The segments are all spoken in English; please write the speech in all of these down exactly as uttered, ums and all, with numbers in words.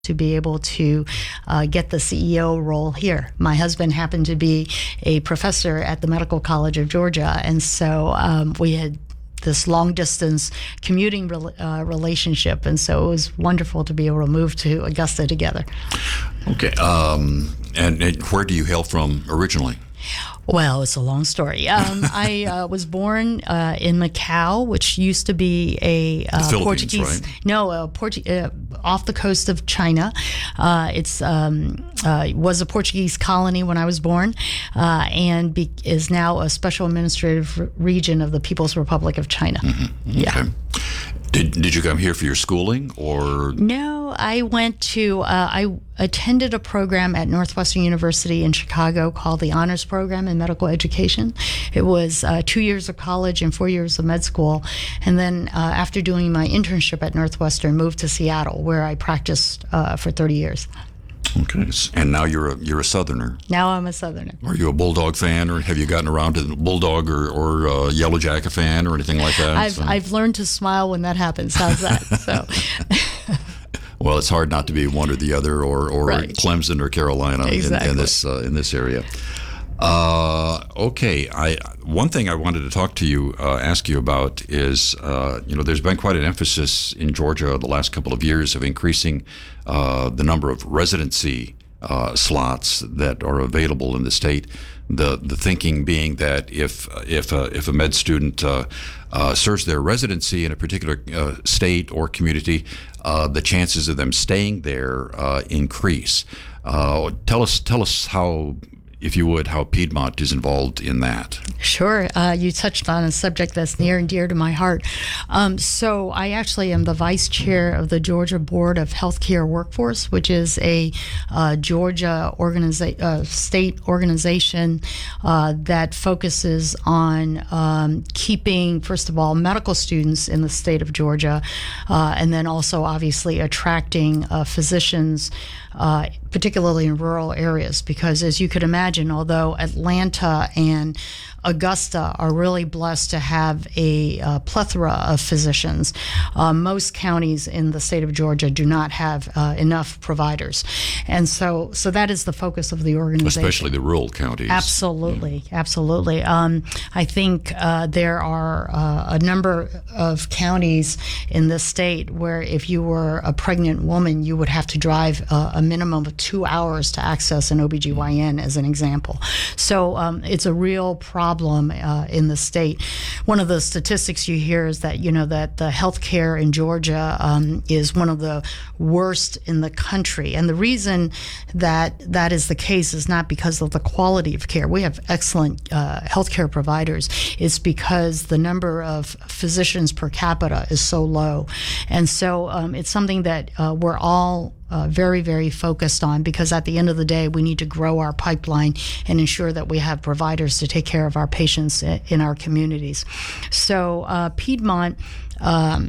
to be able to uh, get the C E O role here. My husband happened to be a professor at the Medical College of Georgia, and so um, we had this long distance commuting re- uh, relationship, and so it was wonderful to be able to move to Augusta together. Okay, um, and, and where do you hail from originally? Well, it's a long story. Um, I uh, was born uh, in Macau, which used to be a uh, Portuguese. Right? No, a Portu- uh, off the coast of China. Uh, it's um, uh, was a Portuguese colony when I was born, uh, and be- is now a special administrative re- region of the People's Republic of China. Mm-hmm. Yeah. Okay. Did Did you come here for your schooling, or no? I went to. Uh, I attended a program at Northwestern University in Chicago called the Honors Program in Medical Education. It was uh, two years of college and four years of med school, and then uh, after doing my internship at Northwestern, moved to Seattle, where I practiced uh, for thirty years. Okay, and now you're a you're a Southerner. Now I'm a Southerner. Are you a Bulldog fan, or have you gotten around to the Bulldog or or uh, Yellow Jacket fan or anything like that? I've so. I've learned to smile when that happens. How's that? So. Well, it's hard not to be one or the other, or or Right. Clemson or Carolina Exactly. in, in this uh, in this area. Uh, okay, I one thing I wanted to talk to you, uh, ask you about is, uh, you know, there's been quite an emphasis in Georgia the last couple of years of increasing uh, the number of residency uh, slots that are available in the state. The the thinking being that if if a, if a med student uh, uh, serves their residency in a particular uh, state or community, uh, the chances of them staying there uh, increase. Uh, tell us tell us how, if you would, how Piedmont is involved in that. Sure. Uh, you touched on a subject that's near and dear to my heart. Um, so I actually am the vice chair of the Georgia Board of Healthcare Workforce, which is a uh, Georgia organiza- uh, state organization uh, that focuses on um, keeping, first of all, medical students in the state of Georgia, uh, and then also obviously attracting uh, physicians, uh, particularly in rural areas, because as you could imagine, although Atlanta and Augusta are really blessed to have a uh, plethora of physicians, uh, most counties in the state of Georgia do not have uh, enough providers. And so so that is the focus of the organization. Especially the rural counties. Absolutely, yeah. absolutely. Um, I think uh, there are uh, a number of counties in this state where if you were a pregnant woman, you would have to drive uh, a minimum of two hours to access an O B G Y N, as an example. So um, it's a real problem uh, in the state. One of the statistics you hear is that, you know, that the healthcare in Georgia um, is one of the worst in the country. And the reason that that is the case is not because of the quality of care. We have excellent uh, healthcare providers. It's because the number of physicians per capita is so low. And so um, it's something that uh, we're all Uh, very, very focused on, because at the end of the day, we need to grow our pipeline and ensure that we have providers to take care of our patients in, in our communities. So uh, Piedmont um,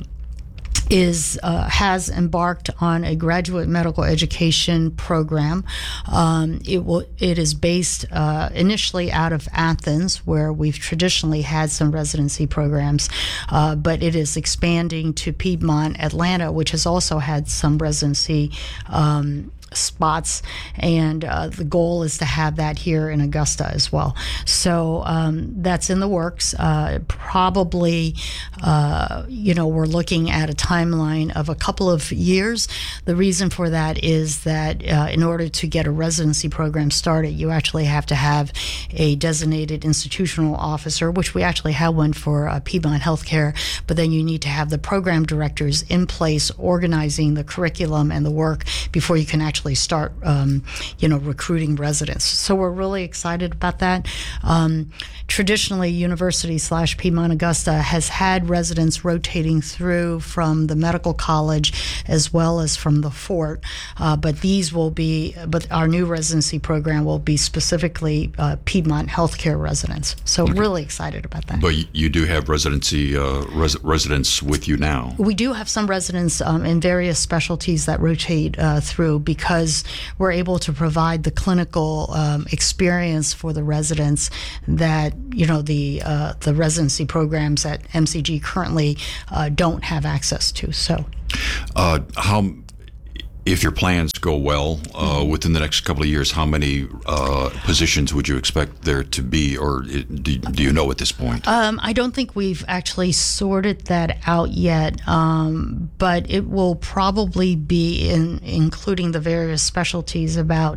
is uh, has embarked on a graduate medical education program. Um, it will it is based uh, initially out of Athens, where we've traditionally had some residency programs, uh, but it is expanding to Piedmont, Atlanta, which has also had some residency um, spots, and uh, the goal is to have that here in Augusta as well. So um, that's in the works. Uh, probably, uh, you know, we're looking at a timeline of a couple of years. The reason for that is that uh, in order to get a residency program started, you actually have to have a designated institutional officer, which we actually have one for uh, Piedmont Healthcare, but then you need to have the program directors in place organizing the curriculum and the work before you can actually start, um, you know, recruiting residents. So we're really excited about that. Um, traditionally, University slash Piedmont Augusta has had residents rotating through from the medical college as well as from the Fort, uh, but these will be, but our new residency program will be specifically uh, Piedmont healthcare residents. So Okay. really excited about that. But you do have residency uh, res- residents with you now. We do have some residents um, in various specialties that rotate uh, through, because we're able to provide the clinical um, experience for the residents that, you know, the uh, the residency programs at M C G currently uh, don't have access to. So, Uh, how if your plans go well uh, within the next couple of years, how many uh, positions would you expect there to be, or it, do, do you know at this point? Um, I don't think we've actually sorted that out yet, um, but it will probably be, in including the various specialties, about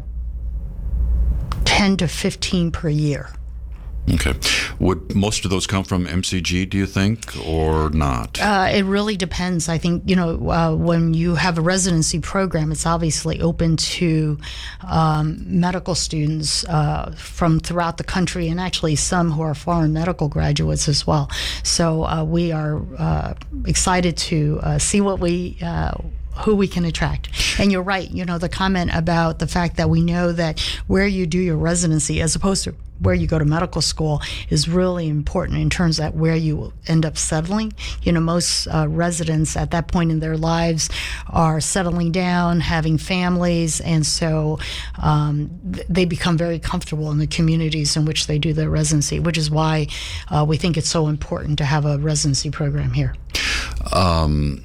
ten to fifteen per year. Okay. Would most of those come from M C G, do you think, or not? Uh, it really depends. I think, you know, uh, when you have a residency program, it's obviously open to um, medical students uh, from throughout the country, and actually some who are foreign medical graduates as well. So uh, we are uh, excited to uh, see what we uh, who we can attract. And you're right, you know, the comment about the fact that we know that where you do your residency as opposed to where you go to medical school is really important in terms of where you end up settling. You know, most uh, residents at that point in their lives are settling down, having families, and so um, th- they become very comfortable in the communities in which they do their residency, which is why uh, we think it's so important to have a residency program here. Um,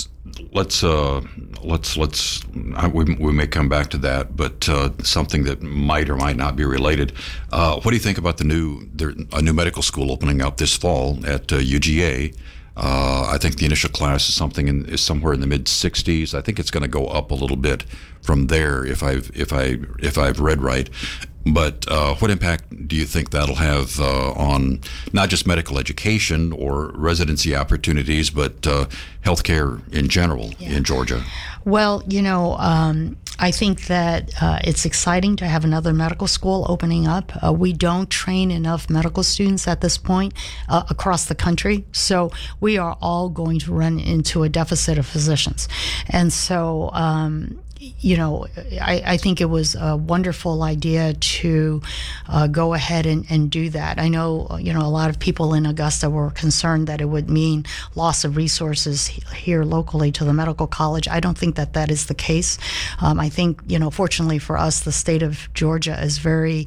let's uh, let's let's uh, we, we may come back to that, but uh, something that might or might not be related. Uh, what do you think about the new there, a new medical school opening up this fall at uh, U G A? Uh, I think the initial class is something in, is somewhere in the mid sixties. I think it's going to go up a little bit from there if I've if I if I've read right. But uh, what impact do you think that'll have uh, on not just medical education or residency opportunities, but uh, healthcare in general yeah. in Georgia? Well, you know, um, I think that uh, it's exciting to have another medical school opening up. Uh, we don't train enough medical students at this point uh, across the country, so we are all going to run into a deficit of physicians. And so, um, you know, I, I think it was a wonderful idea to uh, go ahead and, and do that. I know, you know, a lot of people in Augusta were concerned that it would mean loss of resources here locally to the medical college. I don't think that that is the case. Um, I think, you know, fortunately for us, the state of Georgia is very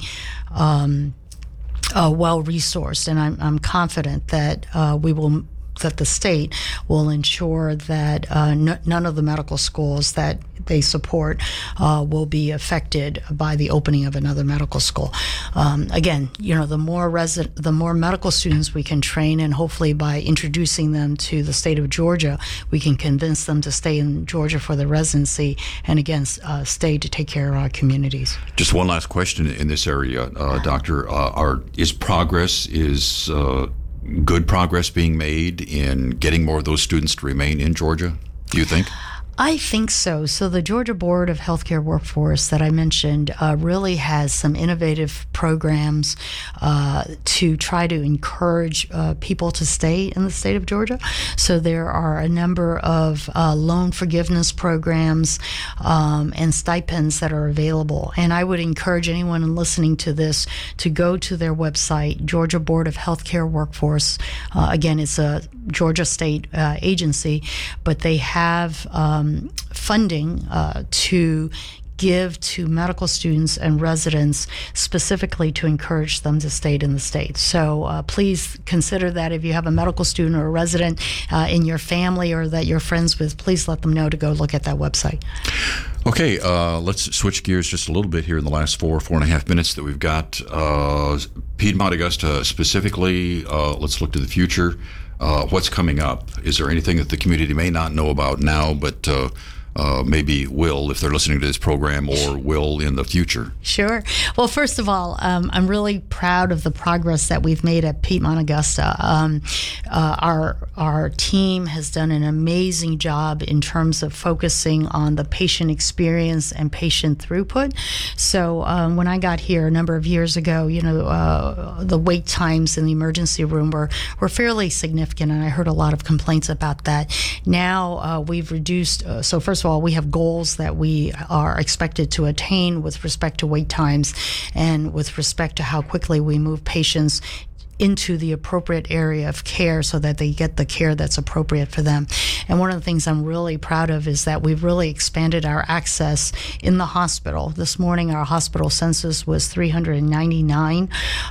um, uh, well resourced, and I'm, I'm confident that uh, we will that the state will ensure that uh, n- none of the medical schools that they support uh, will be affected by the opening of another medical school. Um, again, you know, the more resi- the more medical students we can train, and hopefully by introducing them to the state of Georgia, we can convince them to stay in Georgia for the residency, and again, uh, stay to take care of our communities. Just one last question in this area, uh, Doctor. Uh, are, is progress, is uh, good progress being made in getting more of those students to remain in Georgia, do you think? I think so. So the Georgia Board of Healthcare Workforce that I mentioned uh, really has some innovative programs uh, to try to encourage uh, people to stay in the state of Georgia. So there are a number of uh, loan forgiveness programs um, and stipends that are available. And I would encourage anyone listening to this to go to their website, Georgia Board of Healthcare Workforce. Uh, again, it's a Georgia state uh, agency, but they have um, funding uh, to give to medical students and residents specifically to encourage them to stay in the state. So uh, please consider that if you have a medical student or a resident uh, in your family or that you're friends with, please let them know to go look at that website. Okay, uh, let's switch gears just a little bit here in the last four, four and a half minutes that we've got. Uh, Piedmont Augusta specifically, uh, let's look to the future. Uh, what's coming up? Is there anything that the community may not know about now, but uh, uh, maybe will if they're listening to this program, or will in the future? Sure. Well, first of all, um, I'm really proud of the progress that we've made at Piedmont Augusta. Um, uh, our our team has done an amazing job in terms of focusing on the patient experience and patient throughput. So um, when I got here a number of years ago, you know, uh, the wait times in the emergency room were, were fairly significant, and I heard a lot of complaints about that. Now uh, we've reduced, uh, so first of all, we have goals that we are expected to attain with respect to wait times and with respect to how quickly we move patients into the appropriate area of care so that they get the care that's appropriate for them. And one of the things I'm really proud of is that we've really expanded our access in the hospital. This morning, our hospital census was three hundred ninety-nine.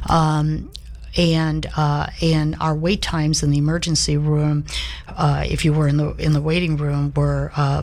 Um, and uh, and our wait times in the emergency room, uh, if you were in the in the waiting room, were uh,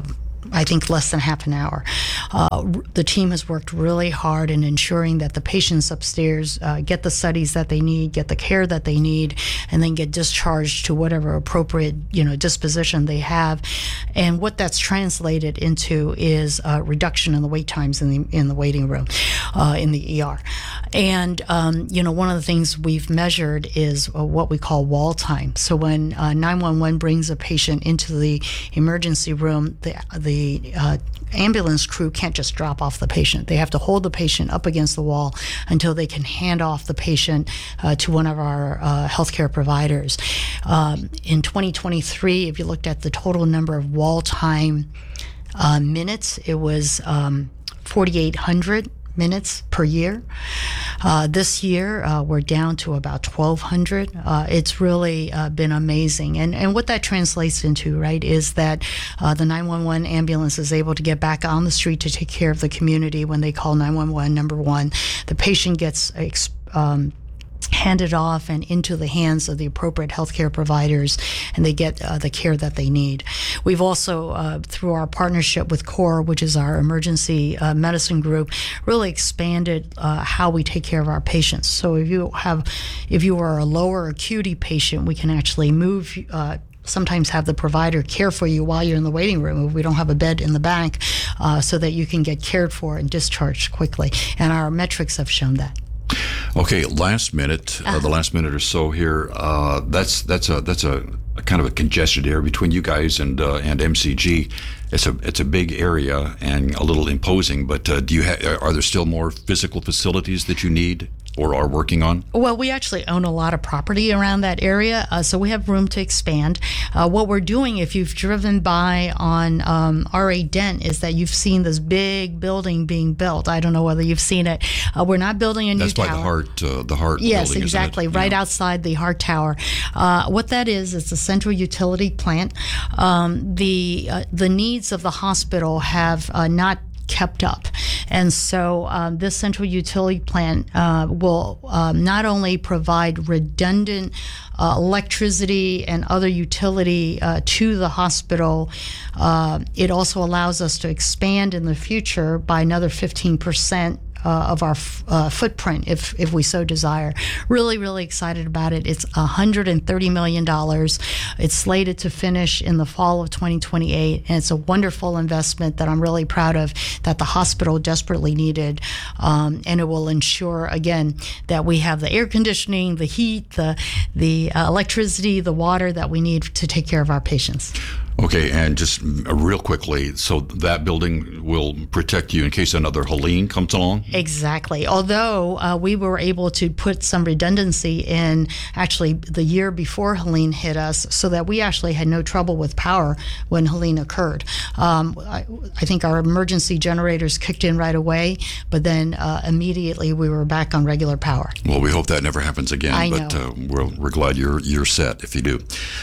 I think less than half an hour. Uh, the team has worked really hard in ensuring that the patients upstairs uh, get the studies that they need, get the care that they need, and then get discharged to whatever appropriate, you know, disposition they have. And what that's translated into is a reduction in the wait times in the in the waiting room, uh, in the E R. And um, you know, one of the things we've measured is uh, what we call wall time. So when uh, nine one one brings a patient into the emergency room, the the uh, ambulance crew can't just drop off the patient. They have to hold the patient up against the wall until they can hand off the patient uh, to one of our uh, healthcare providers. Um, in twenty twenty-three, if you looked at the total number of wall time uh, minutes, it was um, forty-eight hundred minutes per year. Uh, this year, uh, we're down to about twelve hundred. Uh, it's really uh, been amazing. And and what that translates into, right, is that uh, the nine one one ambulance is able to get back on the street to take care of the community when they call nine one one, number one. The patient gets um, handed off and into the hands of the appropriate healthcare providers, and they get uh, the care that they need. We've also, uh, through our partnership with CORE, which is our emergency uh, medicine group, really expanded uh, how we take care of our patients. So if you have, if you are a lower acuity patient, we can actually move uh, sometimes have the provider care for you while you're in the waiting room if we don't have a bed in the back, uh, so that you can get cared for and discharged quickly. And our metrics have shown that. Okay, last minute, uh, the last minute or so here. Uh, that's that's a that's a, a kind of a congested area between you guys and uh, and M C G. It's a it's a big area and a little imposing. But uh, do you ha- are there still more physical facilities that you need or are working on? Well, we actually own a lot of property around that area, uh, so we have room to expand. Uh, what we're doing, if you've driven by on um, R A Dent, is that you've seen this big building being built. I don't know whether you've seen it. Uh, we're not building a new That's tower. by the Heart, uh, the Heart Yes, building, exactly, isn't it? right Yeah. outside the Heart Tower. Uh, what that is, it's a central utility plant. Um, the uh, the needs of the hospital have uh, not kept up. And so um, this central utility plant uh, will um, not only provide redundant uh, electricity and other utility uh, to the hospital, uh, it also allows us to expand in the future by another fifteen percent Uh, of our f- uh, footprint, if if we so desire. Really, really excited about it. It's one hundred thirty million dollars. It's slated to finish in the fall of twenty twenty-eight, and it's a wonderful investment that I'm really proud of, that the hospital desperately needed. Um, and it will ensure, again, that we have the air conditioning, the heat, the the uh, electricity, the water that we need to take care of our patients. Okay, and just uh, real quickly, so that building will protect you in case another Helene comes along? Exactly. Although uh, we were able to put some redundancy in actually the year before Helene hit us, so that we actually had no trouble with power when Helene occurred. Um, I, I think our emergency generators kicked in right away, but then uh, immediately we were back on regular power. Well, we hope that never happens again. I but know. Uh, we're we're glad you're you're set if you do.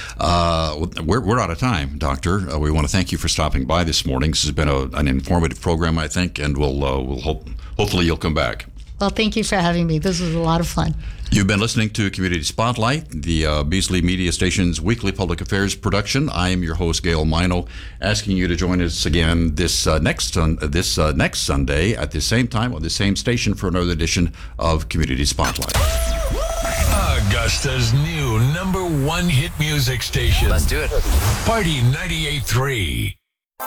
Uh, we're we're out of time, Doctor. Uh, we want to thank you for stopping by this morning. This has been a, an informative program, I think, and we'll uh, we'll hope hopefully you'll come back. Well, thank you for having me. This was a lot of fun. You've been listening to Community Spotlight, the uh, Beasley Media Station's weekly public affairs production. I am your host, Gail Mino, asking you to join us again this uh, next uh, this uh, next Sunday at the same time on the same station for another edition of Community Spotlight. Augusta's new number one hit music station. Let's do it. Party ninety-eight point three.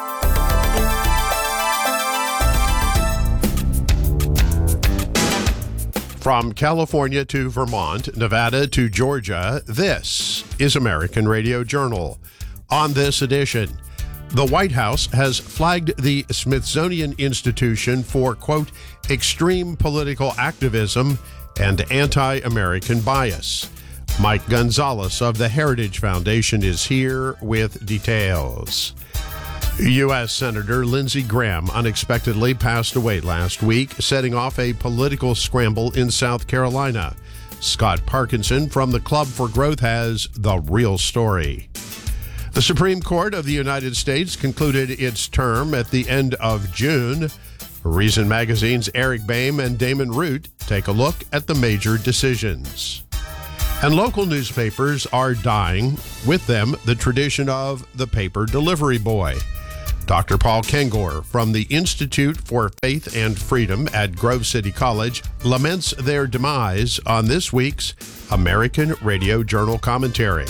From California to Vermont, Nevada to Georgia, this is American Radio Journal. On this edition, the White House has flagged the Smithsonian Institution for, quote, extreme political activism and anti-American bias. Mike Gonzalez of the Heritage Foundation is here with details. U S Senator Lindsey Graham unexpectedly passed away last week, setting off a political scramble in South Carolina. Scott Parkinson from the Club for Growth has the real story. The Supreme Court of the United States concluded its term at the end of June. Reason Magazine's Eric Boehm and Damon Root take a look at the major decisions. And local newspapers are dying, with them the tradition of the paper delivery boy. Doctor Paul Kengor from the Institute for Faith and Freedom at Grove City College laments their demise on this week's American Radio Journal commentary.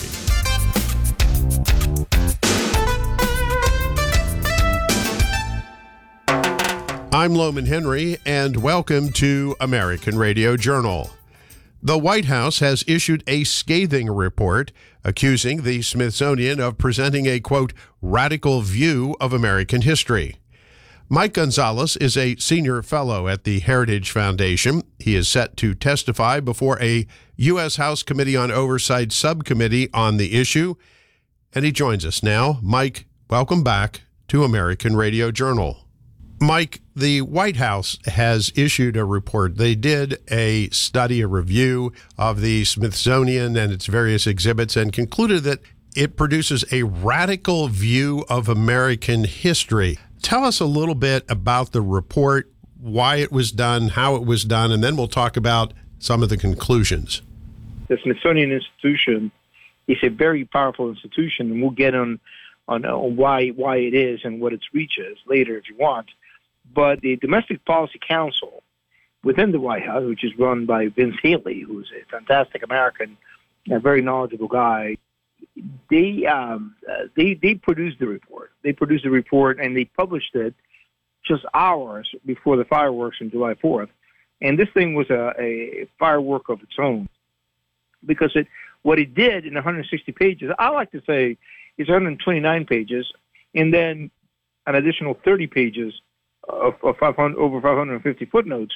I'm Loman Henry, and welcome to American Radio Journal. The White House has issued a scathing report accusing the Smithsonian of presenting a, quote, radical view of American history. Mike Gonzalez is a senior fellow at the Heritage Foundation. He is set to testify before a U S House Committee on Oversight subcommittee on the issue, and he joins us now. Mike, welcome back to American Radio Journal. Mike, the White House has issued a report. They did a study, a review of the Smithsonian and its various exhibits, and concluded that it produces a radical view of American history. Tell us a little bit about the report, why it was done, how it was done, and then we'll talk about some of the conclusions. The Smithsonian Institution is a very powerful institution, and we'll get on, on, on why, why it is and what its reach is later if you want. But the Domestic Policy Council within the White House, which is run by Vince Haley, who's a fantastic American, a very knowledgeable guy, they um, uh, they they produced the report. They produced the report and they published it just hours before the fireworks on July fourth. And this thing was a, a firework of its own, because it what it did in one hundred sixty pages, I like to say, is one hundred twenty-nine pages, and then an additional thirty pages of, of five hundred, over five hundred fifty footnotes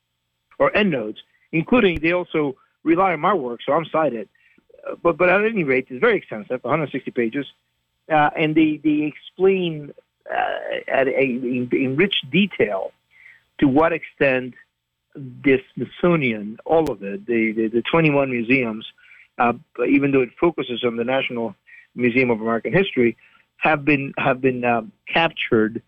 or endnotes, including they also rely on my work, so I'm cited. Uh, but but at any rate, it's very extensive, one hundred sixty pages, uh, and they they explain uh, at a, in, in rich detail to what extent this Smithsonian, all of it, the the, the twenty-one museums, uh, even though it focuses on the National Museum of American History, have been have been uh, captured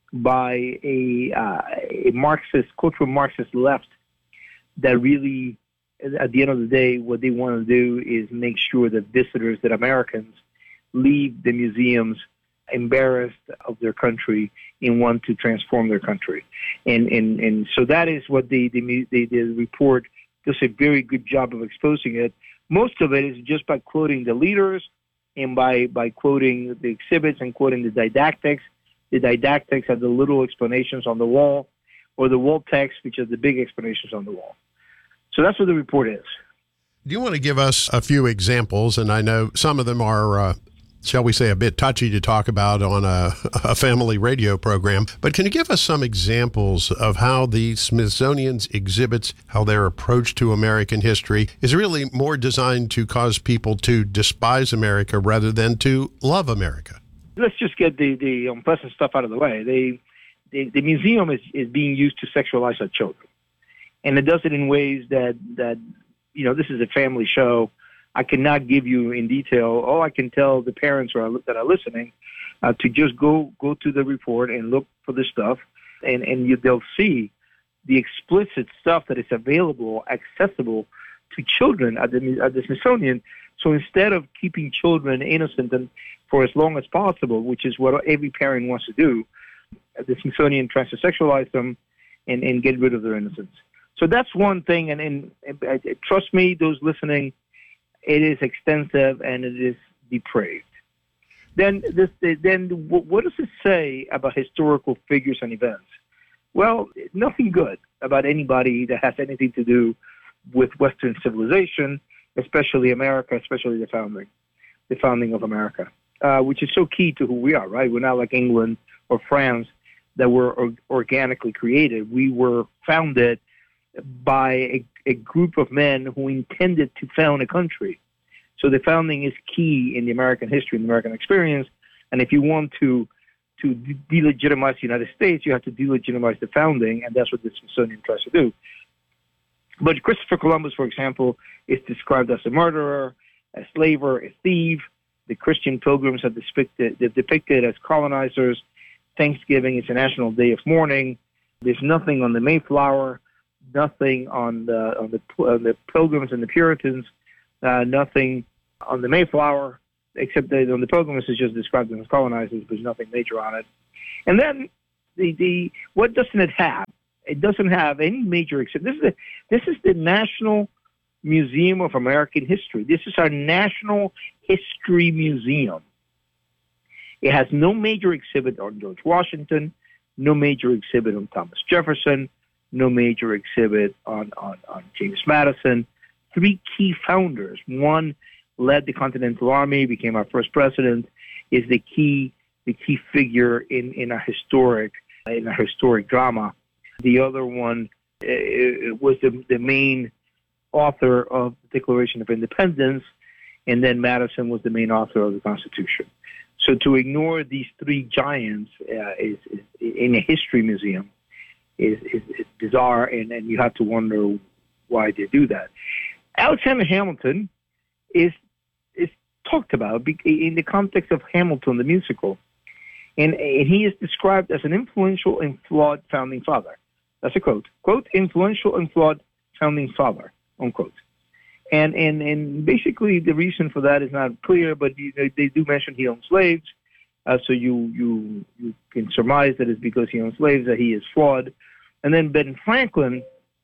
by a, uh, a Marxist, cultural Marxist left that really, at the end of the day, what they want to do is make sure that visitors, that Americans, leave the museums embarrassed of their country and want to transform their country. And and, and so that is what the, the, the, the report does a very good job of exposing it. Most of it is just by quoting the leaders and by, by quoting the exhibits and quoting the didactics. The didactics are the little explanations on the wall, or the wall text, which are the big explanations on the wall. So that's what the report is. Do you want to give us a few examples? And I know some of them are, uh, shall we say, a bit touchy to talk about on a, a family radio program. But can you give us some examples of how the Smithsonian's exhibits, how their approach to American history is really more designed to cause people to despise America rather than to love America? Let's just get the, the unpleasant stuff out of the way. They, the, the museum is, is being used to sexualize our children. And it does it in ways that, that, you know, this is a family show. I cannot give you in detail. All I can tell the parents who are, that are listening uh, to just go go to the report and look for this stuff, and, and you, they'll see the explicit stuff that is available, accessible to children at the, at the Smithsonian. So instead of keeping children innocent and for as long as possible, which is what every parent wants to do, the Smithsonian tries to sexualize them and, and get rid of their innocence. So that's one thing, and, and, and trust me, those listening, it is extensive and it is depraved. Then, this, then what does it say about historical figures and events? Well, nothing good about anybody that has anything to do with Western civilization, especially America, especially the founding, the founding of America, uh, which is so key to who we are, right? We're not like England or France that were or- organically created. We were founded by a, a group of men who intended to found a country. So the founding is key in the American history, in the American experience. And if you want to to de- delegitimize the United States, you have to delegitimize the founding, and that's what the Smithsonian tries to do. But Christopher Columbus, for example, is described as a murderer, a slaver, a thief. The Christian pilgrims are depicted, they're depicted as colonizers. Thanksgiving is a national day of mourning. There's nothing on the Mayflower, nothing on the on the, on the Pilgrims and the Puritans, uh, nothing on the Mayflower, except that on the Pilgrims is just described as colonizers. There's nothing major on it. And then the the what doesn't it have? It doesn't have any major exhibit. This is the this is the National Museum of American History. This is our National History Museum. It has no major exhibit on George Washington, no major exhibit on Thomas Jefferson, no major exhibit on, on, on James Madison. Three key founders. One led the Continental Army, became our first president, is the key the key figure in, in a historic in a historic drama. The other one uh, was the, the main author of the Declaration of Independence, and then Madison was the main author of the Constitution. So to ignore these three giants uh, is, is in a history museum is, is, is bizarre, and, and you have to wonder why they do that. Alexander Hamilton is is talked about in the context of Hamilton the musical, and, and he is described as an influential and flawed founding father. That's a quote. Quote, influential and flawed founding father, unquote. And, and and basically the reason for that is not clear, but you know, they do mention he owned slaves. Uh, so you, you you can surmise that it's because he owned slaves that he is flawed. And then Ben Franklin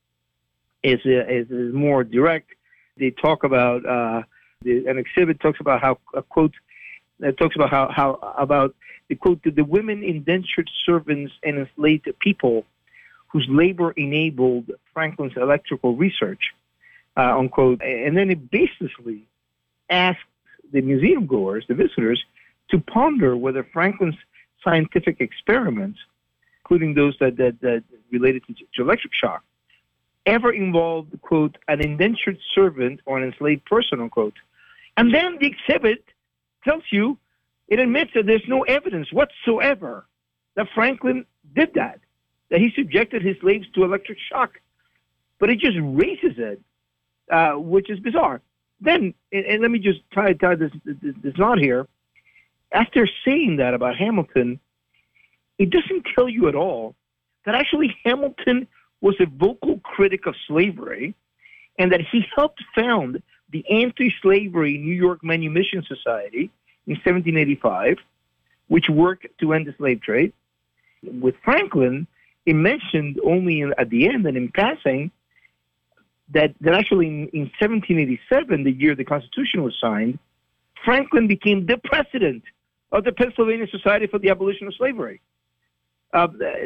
is, uh, is, is more direct. They talk about, uh, the, an exhibit talks about how, a quote, it talks about how, how about, the quote, the women indentured servants and enslaved people whose labor enabled Franklin's electrical research. Uh, unquote, and then it basically asked the museum goers, the visitors, to ponder whether Franklin's scientific experiments, including those that, that, that related to, to electric shock, ever involved, quote, an indentured servant or an enslaved person, unquote. And then the exhibit tells you, it admits that there's no evidence whatsoever that Franklin did that, that he subjected his slaves to electric shock. But it just raises it. Uh, which is bizarre. Then, and, and let me just tie, tie this, this, this knot here. After saying that about Hamilton, it doesn't tell you at all that actually Hamilton was a vocal critic of slavery and that he helped found the Anti-Slavery New York Manumission Society in seventeen eighty-five, which worked to end the slave trade. With Franklin, it mentioned only in, at the end and in passing That, that actually in, in seventeen eighty-seven, the year the Constitution was signed, Franklin became the president of the Pennsylvania Society for the Abolition of Slavery. Uh,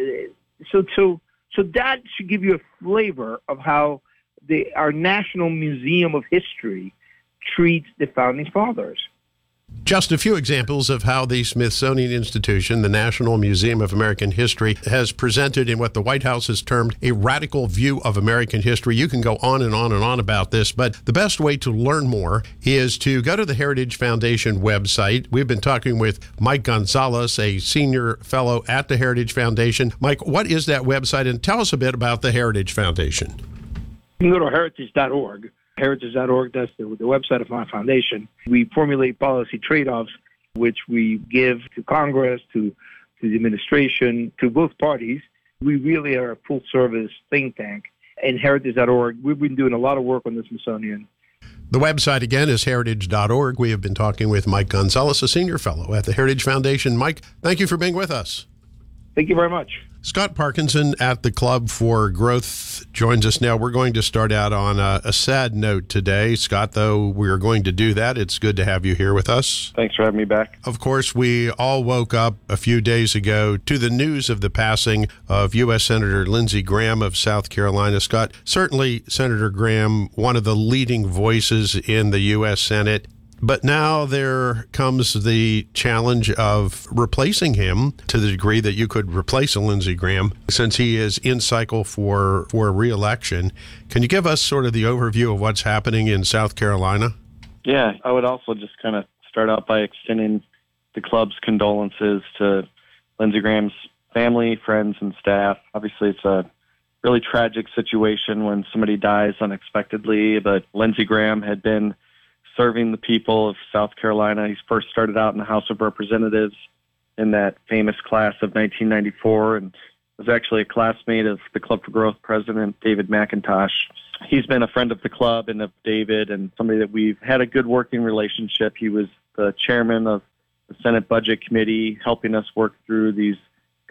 so, so, so that should give you a flavor of how the, our National Museum of History treats the Founding Fathers. Just a few examples of how the Smithsonian Institution, the National Museum of American History, has presented in what the White House has termed a radical view of American history. You can go on and on and on about this, but the best way to learn more is to go to the Heritage Foundation website. We've been talking with Mike Gonzalez, a senior fellow at the Heritage Foundation. Mike, what is that website? And tell us a bit about the Heritage Foundation. You can go to heritage dot org. heritage dot org, that's the, the website of my foundation. We formulate policy trade-offs, which we give to Congress, to, to the administration, to both parties. We really are a full-service think tank. And heritage dot org, we've been doing a lot of work on the Smithsonian. The website, again, is heritage dot org. We have been talking with Mike Gonzalez, a senior fellow at the Heritage Foundation. Mike, thank you for being with us. Thank you very much. Scott Parkinson at the Club for Growth joins us now. We're going to start out on a, a sad note today. Scott, though we're going to do that, it's good to have you here with us. Thanks for having me back. Of course, we all woke up a few days ago to the news of the passing of U S Senator Lindsey Graham of South Carolina. Scott, certainly Senator Graham, one of the leading voices in the U S Senate. But now there comes the challenge of replacing him to the degree that you could replace a Lindsey Graham since he is in cycle for, for re-election. Can you give us sort of the overview of what's happening in South Carolina? Yeah, I would also just kind of start out by extending the club's condolences to Lindsey Graham's family, friends, and staff. Obviously, it's a really tragic situation when somebody dies unexpectedly, but Lindsey Graham had been serving the people of South Carolina. He first started out in the House of Representatives in that famous class of nineteen ninety-four and was actually a classmate of the Club for Growth president, David McIntosh. He's been a friend of the club and of David and somebody that we've had a good working relationship. He was the chairman of the Senate Budget Committee, helping us work through these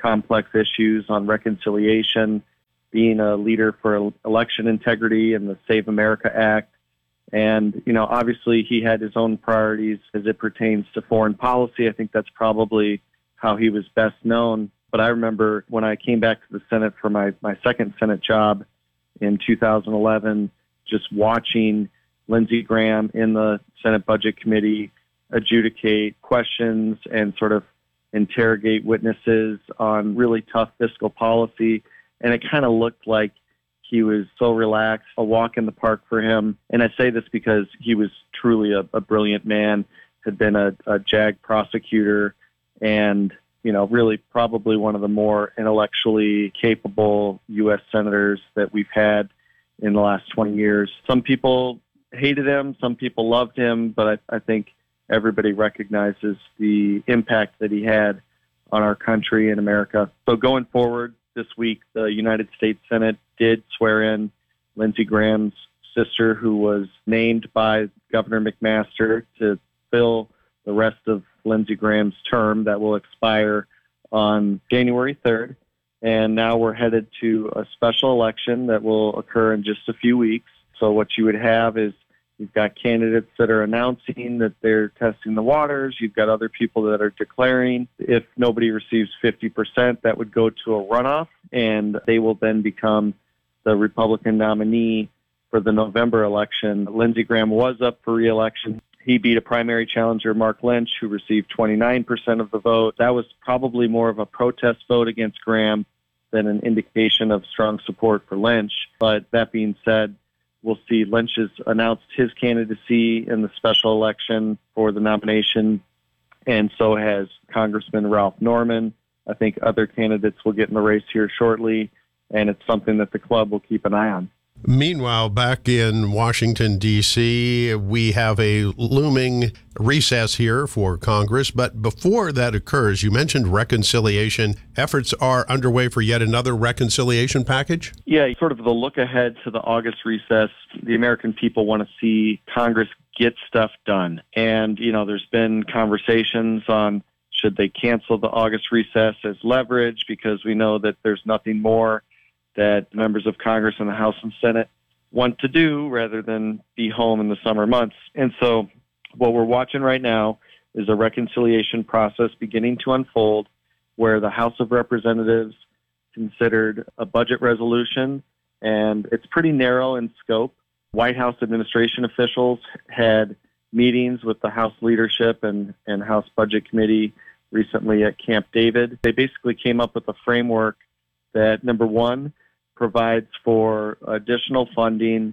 complex issues on reconciliation, being a leader for election integrity and the Save America Act. And, you know, obviously he had his own priorities as it pertains to foreign policy. I think that's probably how he was best known. But I remember when I came back to the Senate for my, my second Senate job in two thousand eleven, just watching Lindsey Graham in the Senate Budget Committee adjudicate questions and sort of interrogate witnesses on really tough fiscal policy. And it kind of looked like he was so relaxed, a walk in the park for him. And I say this because he was truly a, a brilliant man, had been a, a JAG prosecutor, and, you know, really probably one of the more intellectually capable U S senators that we've had in the last twenty years. Some people hated him, some people loved him, but I, I think everybody recognizes the impact that he had on our country and America. So going forward, this week, the United States Senate did swear in Lindsey Graham's sister, who was named by Governor McMaster to fill the rest of Lindsey Graham's term that will expire on January third. And now we're headed to a special election that will occur in just a few weeks. So what you would have is you've got candidates that are announcing that they're testing the waters. You've got other people that are declaring. If nobody receives fifty percent, that would go to a runoff, and they will then become the Republican nominee for the November election. Lindsey Graham was up for re-election. He beat a primary challenger, Mark Lynch, who received twenty-nine percent of the vote. That was probably more of a protest vote against Graham than an indication of strong support for Lynch. But that being said, we'll see Lynch has announced his candidacy in the special election for the nomination, and so has Congressman Ralph Norman. I think other candidates will get in the race here shortly, and it's something that the club will keep an eye on. Meanwhile, back in Washington, D C, we have a looming recess here for Congress. But before that occurs, you mentioned reconciliation. Efforts are underway for yet another reconciliation package? Yeah, sort of the look ahead to the August recess. The American people want to see Congress get stuff done. And, you know, there's been conversations on should they cancel the August recess as leverage, because we know that there's nothing more that members of Congress in the House and Senate want to do rather than be home in the summer months. And so what we're watching right now is a reconciliation process beginning to unfold where the House of Representatives considered a budget resolution, and it's pretty narrow in scope. White House administration officials had meetings with the House leadership and, and House Budget Committee recently at Camp David. They basically came up with a framework that, number one, provides for additional funding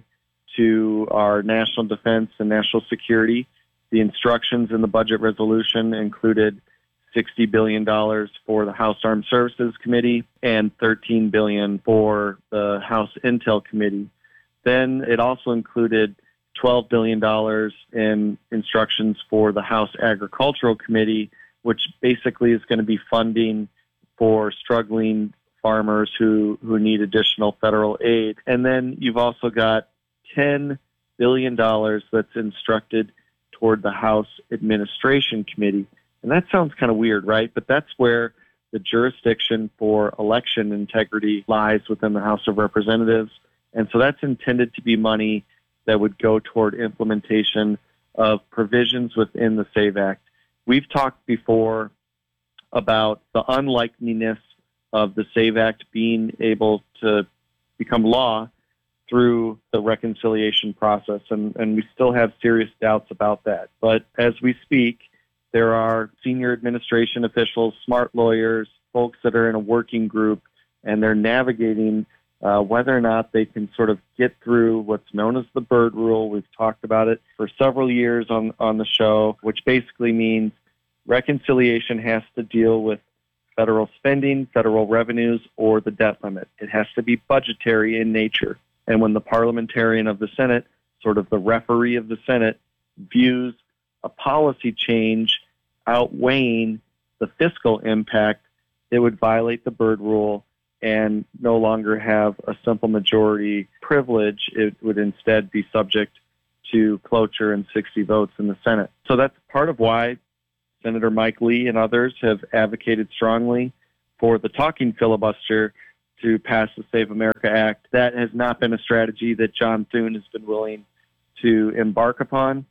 to our national defense and national security. The instructions in the budget resolution included sixty billion dollars for the House Armed Services Committee and thirteen billion dollars for the House Intel Committee. Then it also included twelve billion dollars in instructions for the House Agricultural Committee, which basically is going to be funding for struggling farmers who, who need additional federal aid. And then you've also got ten billion dollars that's instructed toward the House Administration Committee. And that sounds kind of weird, right? But that's where the jurisdiction for election integrity lies within the House of Representatives. And so that's intended to be money that would go toward implementation of provisions within the SAVE Act. We've talked before about the unlikeliness of the SAVE Act being able to become law through the reconciliation process. And, and we still have serious doubts about that. But as we speak, there are senior administration officials, smart lawyers, folks that are in a working group, and they're navigating uh, whether or not they can sort of get through what's known as the Byrd Rule. We've talked about it for several years on, on the show, which basically means reconciliation has to deal with federal spending, federal revenues, or the debt limit. It has to be budgetary in nature. And when the parliamentarian of the Senate, sort of the referee of the Senate, views a policy change outweighing the fiscal impact, it would violate the Byrd Rule and no longer have a simple majority privilege. It would instead be subject to cloture and sixty votes in the Senate. So that's part of why Senator Mike Lee and others have advocated strongly for the talking filibuster to pass the Save America Act. That has not been a strategy that John Thune has been willing to embark upon.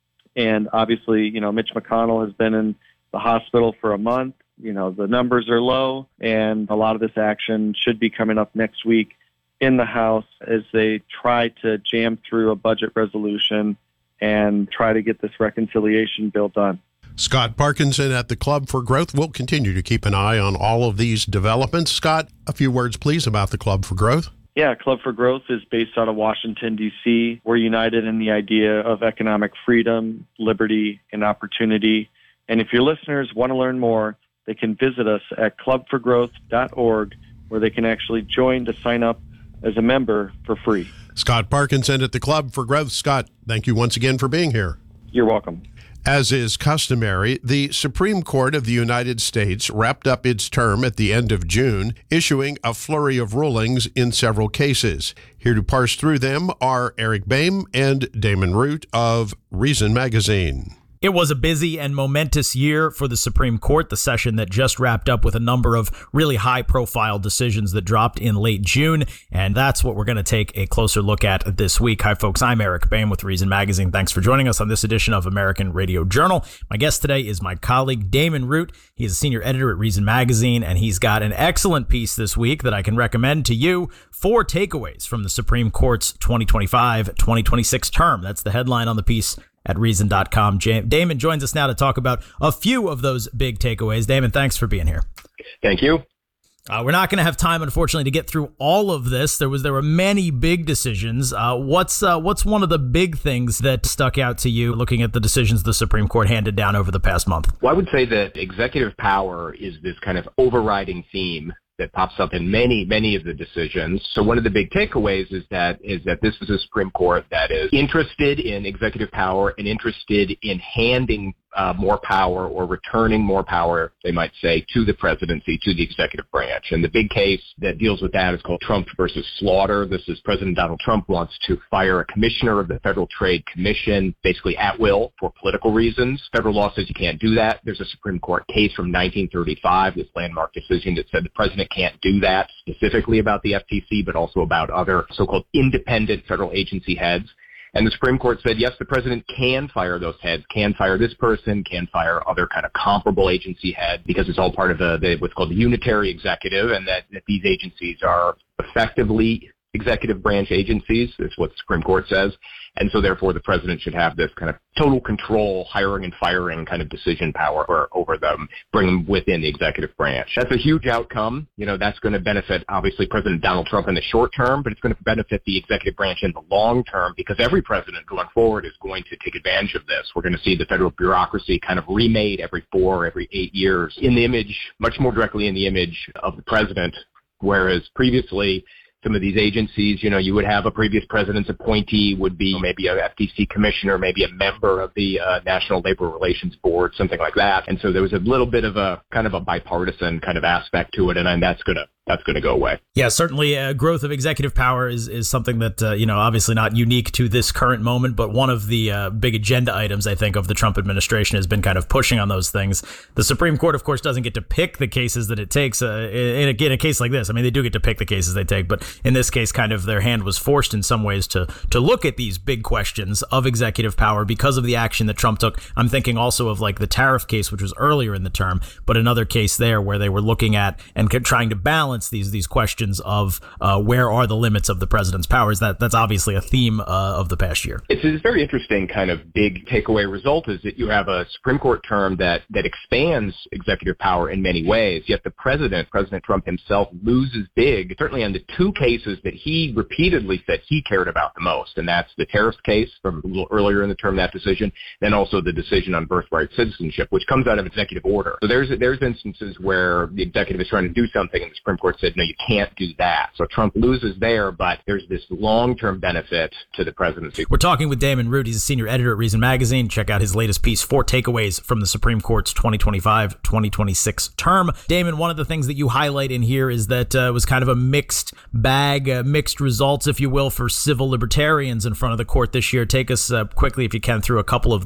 And obviously, you know, Mitch McConnell has been in the hospital for a month. You know, the numbers are low, and a lot of this action should be coming up next week in the House as they try to jam through a budget resolution and try to get this reconciliation bill done. Scott Parkinson at the Club for Growth. We'll continue to keep an eye on all of these developments. Scott, a few words, please, about the Club for Growth. Yeah, Club for Growth is based out of Washington, D C. We're united in the idea of economic freedom, liberty, and opportunity. And if your listeners want to learn more, they can visit us at club for growth dot org, where they can actually join to sign up as a member for free. Scott Parkinson at the Club for Growth. Scott, thank you once again for being here. You're welcome. As is customary, the Supreme Court of the United States wrapped up its term at the end of June, issuing a flurry of rulings in several cases. Here to parse through them are Eric Boehm and Damon Root of Reason Magazine. It was a busy and momentous year for the Supreme Court, the session that just wrapped up with a number of really high-profile decisions that dropped in late June, and that's what we're going to take a closer look at this week. Hi, folks. I'm Eric Boehm with Reason Magazine. Thanks for joining us on this edition of American Radio Journal. My guest today is my colleague, Damon Root. He is a senior editor at Reason Magazine, and he's got an excellent piece this week that I can recommend to you. Four takeaways from the Supreme Court's twenty twenty-five twenty twenty-six term. That's the headline on the piece at reason dot com. Damon joins us now to talk about a few of those big takeaways. Damon, thanks for being here. Thank you. Uh, we're not going to have time, unfortunately, to get through all of this. There was there were many big decisions. Uh, what's uh, what's one of the big things that stuck out to you looking at the decisions the Supreme Court handed down over the past month? Well, I would say that executive power is this kind of overriding theme that pops up in many, many of the decisions. So one of the big takeaways is that is that this is a Supreme Court that is interested in executive power and interested in handing uh, more power or returning more power, they might say, to the presidency, to the executive branch. And the big case that deals with that is called Trump versus Slaughter. This is President Donald Trump wants to fire a commissioner of the Federal Trade Commission, basically at will for political reasons. Federal law says you can't do that. There's a Supreme Court case from nineteen thirty-five, this landmark decision that said the president can't do that, specifically about the F T C, but also about other so-called independent federal agency heads. And the Supreme Court said, yes, the president can fire those heads, can fire this person, can fire other kind of comparable agency heads, because it's all part of the, the what's called the unitary executive, and that, that these agencies are effectively executive branch agencies, is what the Supreme Court says. And so therefore the president should have this kind of total control, hiring and firing kind of decision power over, over them, bring them within the executive branch. That's a huge outcome. You know, that's going to benefit obviously President Donald Trump in the short term, but it's going to benefit the executive branch in the long term, because every president going forward is going to take advantage of this. We're going to see the federal bureaucracy kind of remade every four, every eight years in the image, much more directly in the image of the president, whereas previously some of these agencies, you know, you would have a previous president's appointee would be maybe a F T C commissioner, maybe a member of the uh, National Labor Relations Board, something like that. And so there was a little bit of a kind of a bipartisan kind of aspect to it, and, and that's going to that's going to go away. Yeah, certainly uh, growth of executive power is, is something that, uh, you know, obviously not unique to this current moment, but one of the uh, big agenda items, I think, of the Trump administration has been kind of pushing on those things. The Supreme Court, of course, doesn't get to pick the cases that it takes uh, in, a, in a case like this. I mean, they do get to pick the cases they take, but in this case, kind of their hand was forced in some ways to to look at these big questions of executive power because of the action that Trump took. I'm thinking also of like the tariff case, which was earlier in the term, but another case there where they were looking at and trying to balance these these questions of uh, where are the limits of the president's powers. That that's obviously a theme uh, of the past year. It's a very interesting kind of big takeaway result is that you have a Supreme Court term that that expands executive power in many ways, yet the president, President Trump himself, loses big, certainly on the two cases that he repeatedly said he cared about the most, and that's the tariff case from a little earlier in the term, that decision, then also the decision on birthright citizenship, which comes out of executive order. So there's there's instances where the executive is trying to do something and the Supreme Court said, no, you can't do that. So Trump loses there, but there's this long-term benefit to the presidency. We're talking with Damon Root. He's a senior editor at Reason Magazine. Check out his latest piece, Four Takeaways from the Supreme Court's twenty twenty-five twenty twenty-six term. Damon, one of the things that you highlight in here is that uh, it was kind of a mixed bag, uh, mixed results, if you will, for civil libertarians in front of the court this year. Take us uh, quickly, if you can, through a couple of the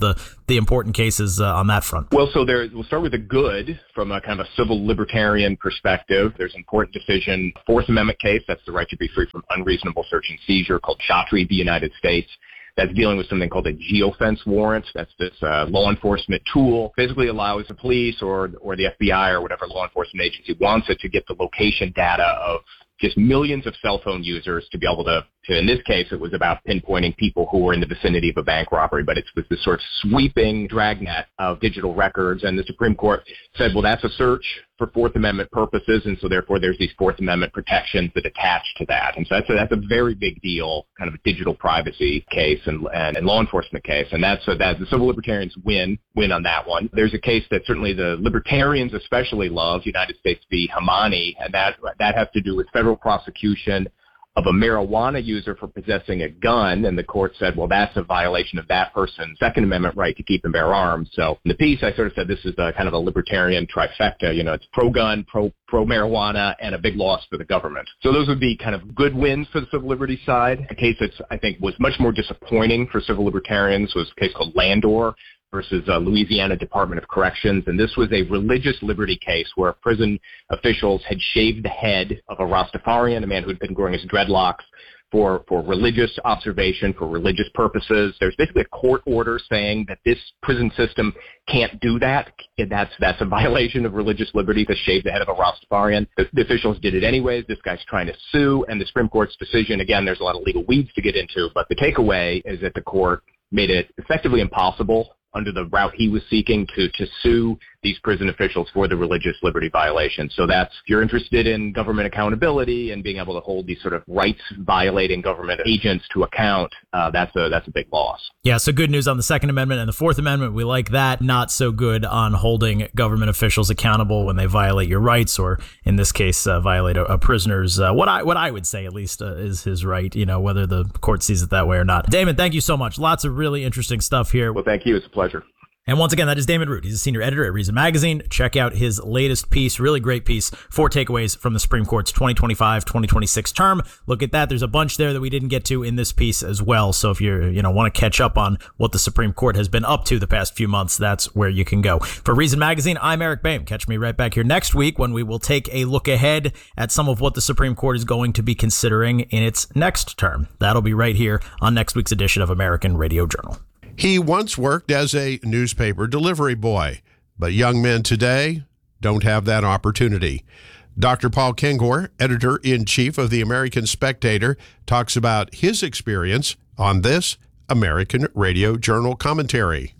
the important cases uh, on that front? Well, so there, we'll start with the good from a kind of a civil libertarian perspective. There's an important decision, Fourth Amendment case. That's the right to be free from unreasonable search and seizure, called Chatri v. United States. That's dealing with something called a geofence warrant. That's this uh, law enforcement tool. Basically allows the police or or the F B I or whatever law enforcement agency wants it to get the location data of just millions of cell phone users to be able to, to, in this case, it was about pinpointing people who were in the vicinity of a bank robbery, but it was this sort of sweeping dragnet of digital records. And the Supreme Court said, well, that's a search for Fourth Amendment purposes, and so therefore there's these Fourth Amendment protections that attach to that. And so that's a, that's a very big deal, kind of a digital privacy case and, and, and law enforcement case. And that's so that the civil libertarians win, win on that one. There's a case that certainly the libertarians especially love, United States v. Hamani, and that that has to do with federal prosecution of a marijuana user for possessing a gun, and the court said, well, that's a violation of that person's Second Amendment right to keep and bear arms. So in the piece, I sort of said this is a kind of a libertarian trifecta. You know, it's pro-gun, pro, pro-marijuana, and a big loss for the government. So those would be kind of good wins for the civil liberties side. A case that I think was much more disappointing for civil libertarians was a case called Landor versus uh, Louisiana Department of Corrections. And this was a religious liberty case where prison officials had shaved the head of a Rastafarian, a man who had been growing his dreadlocks, for, for religious observation, for religious purposes. There's basically a court order saying that this prison system can't do that. And that's, that's a violation of religious liberty to shave the head of a Rastafarian. The, the officials did it anyways. This guy's trying to sue. And the Supreme Court's decision, again, there's a lot of legal weeds to get into, but the takeaway is that the court made it effectively impossible under the route he was seeking to, to sue these prison officials for the religious liberty violations. So that's, if you're interested in government accountability and being able to hold these sort of rights-violating government agents to account, uh, that's a that's a big loss. Yeah, so good news on the Second Amendment and the Fourth Amendment. We like that. Not so good on holding government officials accountable when they violate your rights, or in this case, uh, violate a, a prisoner's, uh, what I what I would say at least uh, is his right, you know, whether the court sees it that way or not. Damon, thank you so much. Lots of really interesting stuff here. Well, thank you. It's a pleasure. And once again, that is Damon Root. He's a senior editor at Reason Magazine. Check out his latest piece, really great piece, Four Takeaways from the Supreme Court's twenty twenty-five twenty twenty-six term. Look at that. There's a bunch there that we didn't get to in this piece as well. So if you you know want to catch up on what the Supreme Court has been up to the past few months, that's where you can go. For Reason Magazine, I'm Eric Boehm. Catch me right back here next week when we will take a look ahead at some of what the Supreme Court is going to be considering in its next term. That'll be right here on next week's edition of American Radio Journal. He once worked as a newspaper delivery boy, but young men today don't have that opportunity. Doctor Paul Kengor, editor-in-chief of the American Spectator, talks about his experience on this American Radio Journal commentary.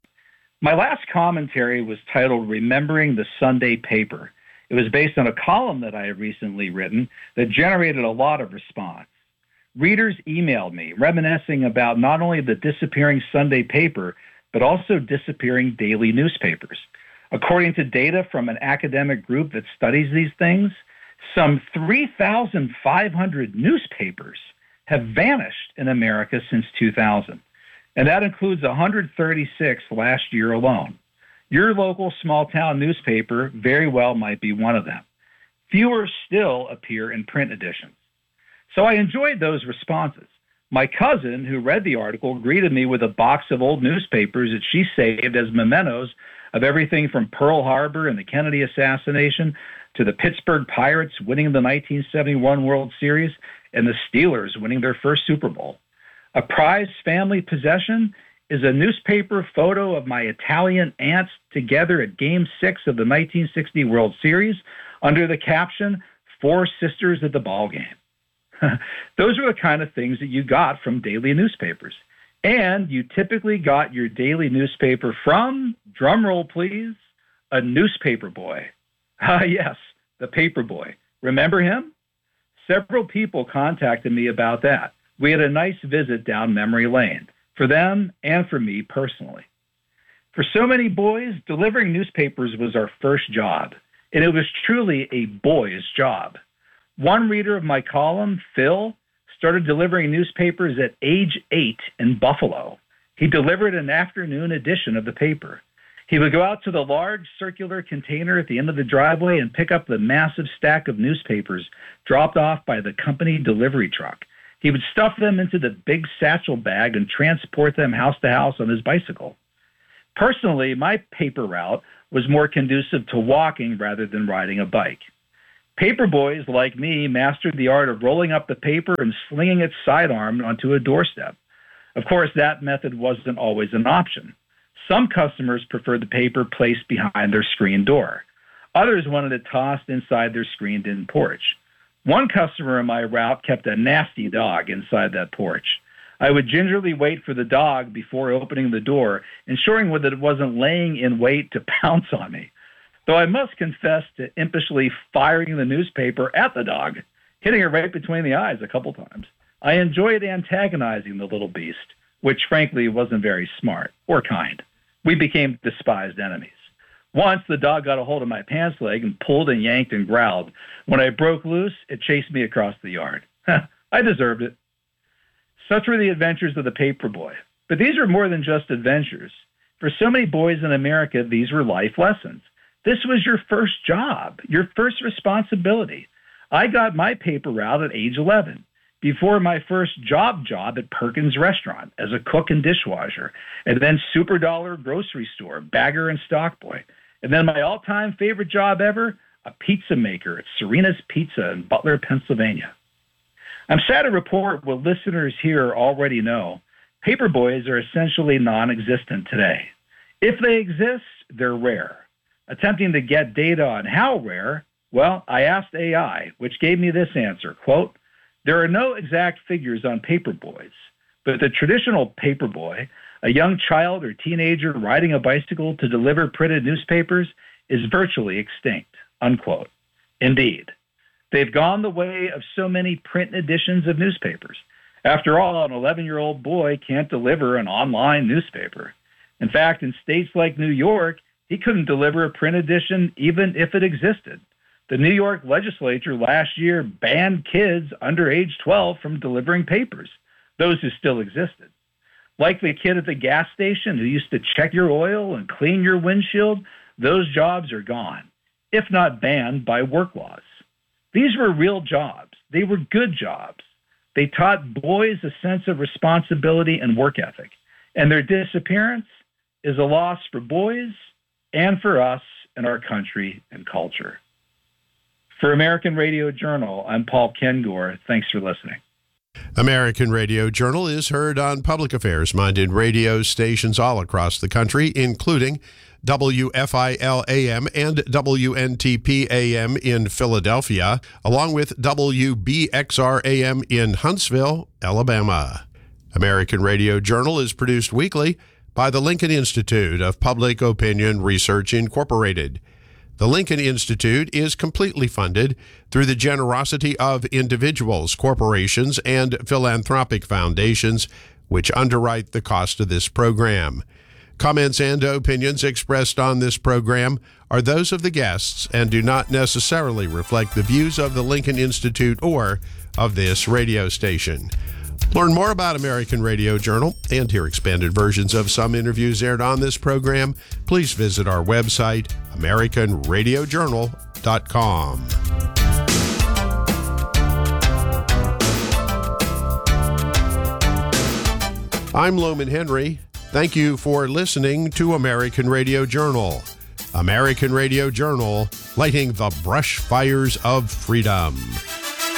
My last commentary was titled Remembering the Sunday Paper. It was based on a column that I had recently written that generated a lot of response. Readers emailed me reminiscing about not only the disappearing Sunday paper, but also disappearing daily newspapers. According to data from an academic group that studies these things, some three thousand five hundred newspapers have vanished in America since two thousand, and that includes one hundred thirty-six last year alone. Your local small-town newspaper very well might be one of them. Fewer still appear in print editions. So I enjoyed those responses. My cousin, who read the article, greeted me with a box of old newspapers that she saved as mementos of everything from Pearl Harbor and the Kennedy assassination to the Pittsburgh Pirates winning the nineteen seventy-one World Series and the Steelers winning their first Super Bowl. A prized family possession is a newspaper photo of my Italian aunts together at Game six of the nineteen sixty World Series under the caption, Four Sisters at the Ball Game. Those are the kind of things that you got from daily newspapers. And you typically got your daily newspaper from, drumroll please, a newspaper boy. Ah, yes, the paper boy. Remember him? Several people contacted me about that. We had a nice visit down memory lane, for them and for me personally. For so many boys, delivering newspapers was our first job, and it was truly a boy's job. One reader of my column, Phil, started delivering newspapers at age eight in Buffalo. He delivered an afternoon edition of the paper. He would go out to the large circular container at the end of the driveway and pick up the massive stack of newspapers dropped off by the company delivery truck. He would stuff them into the big satchel bag and transport them house to house on his bicycle. Personally, my paper route was more conducive to walking rather than riding a bike. Paper boys like me mastered the art of rolling up the paper and slinging its sidearm onto a doorstep. Of course, that method wasn't always an option. Some customers preferred the paper placed behind their screen door. Others wanted it tossed inside their screened-in porch. One customer in my route kept a nasty dog inside that porch. I would gingerly wait for the dog before opening the door, ensuring that it wasn't laying in wait to pounce on me. Though I must confess to impishly firing the newspaper at the dog, hitting it right between the eyes a couple times. I enjoyed antagonizing the little beast, which frankly wasn't very smart or kind. We became despised enemies. Once the dog got a hold of my pants leg and pulled and yanked and growled. When I broke loose, it chased me across the yard. I deserved it. Such were the adventures of the paper boy. But these are more than just adventures. For so many boys in America, these were life lessons. This was your first job, your first responsibility. I got my paper route at age eleven, before my first job job at Perkins Restaurant as a cook and dishwasher, and then Super Dollar grocery store, bagger and stock boy. And then my all-time favorite job ever, a pizza maker at Serena's Pizza in Butler, Pennsylvania. I'm sad to report what listeners here already know. Paper boys are essentially non-existent today. If they exist, they're rare. Attempting to get data on how rare, well, I asked A I, which gave me this answer, quote, there are no exact figures on paper boys, but the traditional paper boy, a young child or teenager riding a bicycle to deliver printed newspapers, is virtually extinct, unquote. Indeed, they've gone the way of so many print editions of newspapers. After all, an eleven-year-old boy can't deliver an online newspaper. In fact, in states like New York, he couldn't deliver a print edition even if it existed. The New York legislature last year banned kids under age twelve from delivering papers, those who still existed. Like the kid at the gas station who used to check your oil and clean your windshield, those jobs are gone, if not banned by work laws. These were real jobs. They were good jobs. They taught boys a sense of responsibility and work ethic, and their disappearance is a loss for boys and for us and our country and culture. For American Radio Journal, I'm Paul Kengor. Thanks for listening. American Radio Journal is heard on public affairs-minded radio stations all across the country, including W F I L A M and W N T P A M in Philadelphia, along with W B X R A M in Huntsville, Alabama. American Radio Journal is produced weekly by the Lincoln Institute of Public Opinion Research, Incorporated. The Lincoln Institute is completely funded through the generosity of individuals, corporations, and philanthropic foundations, which underwrite the cost of this program. Comments and opinions expressed on this program are those of the guests and do not necessarily reflect the views of the Lincoln Institute or of this radio station. Learn more about American Radio Journal and hear expanded versions of some interviews aired on this program. Please visit our website, american radio journal dot com. I'm Loman Henry. Thank you for listening to American Radio Journal. American Radio Journal, lighting the brush fires of freedom.